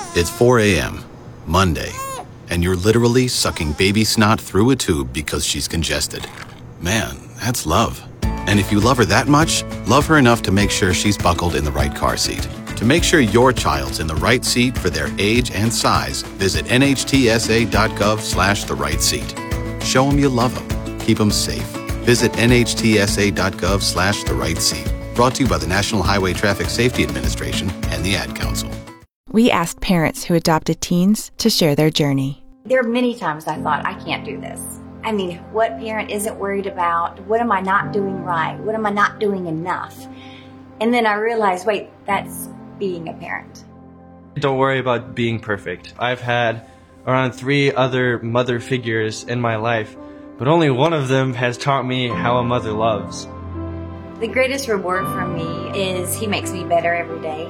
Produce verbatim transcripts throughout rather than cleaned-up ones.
It's four a.m., Monday, and you're literally sucking baby snot through a tube because she's congested. Man, that's love. And if you love her that much, love her enough to make sure she's buckled in the right car seat. To make sure your child's in the right seat for their age and size, visit nhtsa.gov slash the right seat. Show them you love them. Keep them safe. Visit nhtsa.gov slash the right seat. Brought to you by the National Highway Traffic Safety Administration and the Ad Council. We asked parents who adopted teens to share their journey. There are many times I thought, I can't do this. I mean, what parent isn't worried about? What am I not doing right? What am I not doing enough? And then I realized, wait, that's being a parent. Don't worry about being perfect. I've had around three other mother figures in my life, but only one of them has taught me how a mother loves. The greatest reward for me is he makes me better every day.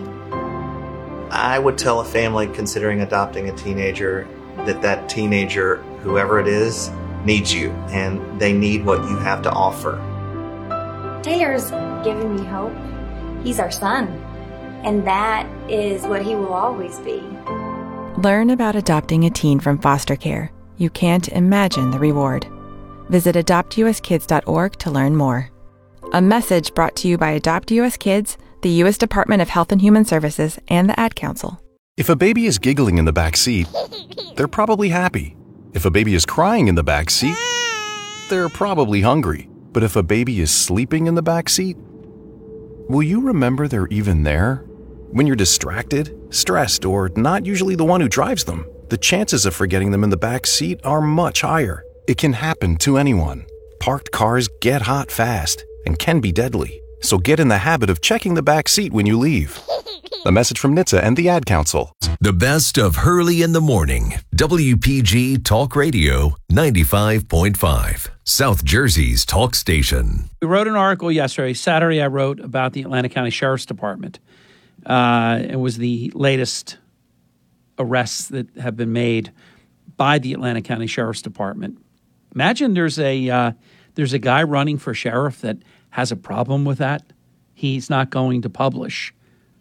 I would tell a family considering adopting a teenager that that teenager, whoever it is, needs you, and they need what you have to offer. Taylor's given me hope. He's our son, and that is what he will always be. Learn about adopting a teen from foster care. You can't imagine the reward. Visit adopt u s kids dot org to learn more. A message brought to you by Adopt U S Kids, the U S Department of Health and Human Services, and the Ad Council. If a baby is giggling in the back seat, they're probably happy. If a baby is crying in the back seat, they're probably hungry. But if a baby is sleeping in the back seat, will you remember they're even there? When you're distracted, stressed, or not usually the one who drives them, the chances of forgetting them in the back seat are much higher. It can happen to anyone. Parked cars get hot fast and can be deadly. So get in the habit of checking the back seat when you leave. A message from N H T S A and the Ad Council. The best of Hurley in the Morning. W P G Talk Radio ninety-five point five. South Jersey's talk station. We wrote an article yesterday. Saturday, I wrote about the Atlanta County Sheriff's Department. Uh, it was the latest arrests that have been made by the Atlanta County Sheriff's Department. Imagine there's a uh, there's a guy running for sheriff that has a problem with that. He's not going to publish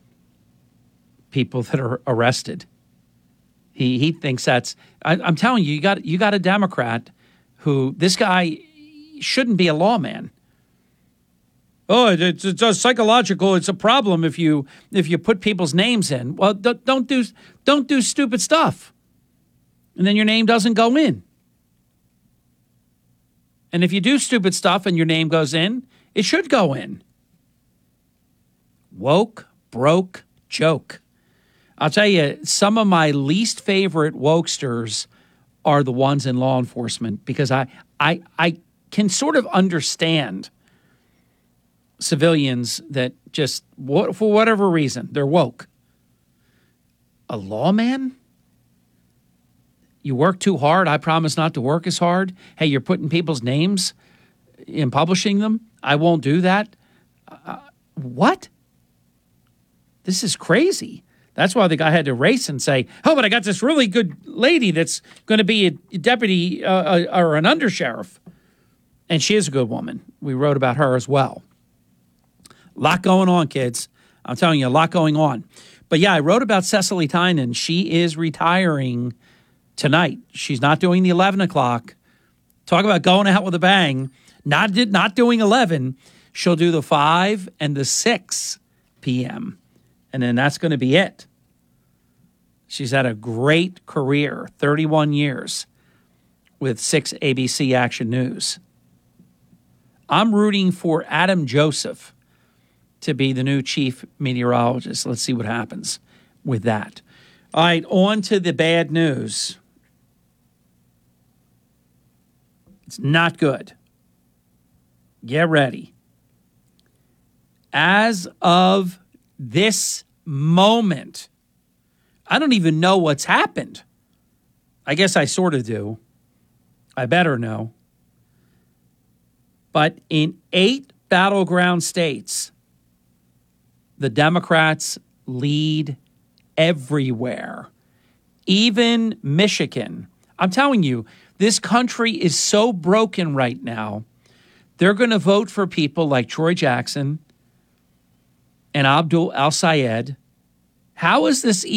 people that are arrested. He he thinks that's. I, I'm telling you, you got you got a Democrat who this guy shouldn't be a lawman. Oh, it's, it's a psychological. It's a problem if you if you put people's names in. Well, don't, don't do don't do stupid stuff, and then your name doesn't go in. And if you do stupid stuff and your name goes in, it should go in. Woke, broke, joke. I'll tell you, some of my least favorite wokesters are the ones in law enforcement because I I I can sort of understand civilians that just, for whatever reason, they're woke. A lawman? You work too hard. I promise not to work as hard. Hey, you're putting people's names in publishing them. I won't do that. Uh, what? This is crazy. That's why the guy had to race and say, oh, but I got this really good lady that's going to be a deputy uh, or an undersheriff. And she is a good woman. We wrote about her as well. A lot going on, kids. I'm telling you, a lot going on. But yeah, I wrote about Cecily Tynan. She is retiring tonight. She's not doing the eleven o'clock. Talk about going out with a bang. Not, not doing eleven. She'll do the five and the six p.m. And then that's going to be it. She's had a great career, thirty-one years with six A B C Action News. I'm rooting for Adam Joseph to be the new chief meteorologist. Let's see what happens with that. All right, on to the bad news. It's not good. Get ready. As of this moment, I don't even know what's happened. I guess I sort of do. I better know. But in eight battleground states, the Democrats lead everywhere. Even Michigan. I'm telling you, this country is so broken right now. They're going to vote for people like Troy Jackson and Abdul El-Sayed. How is this even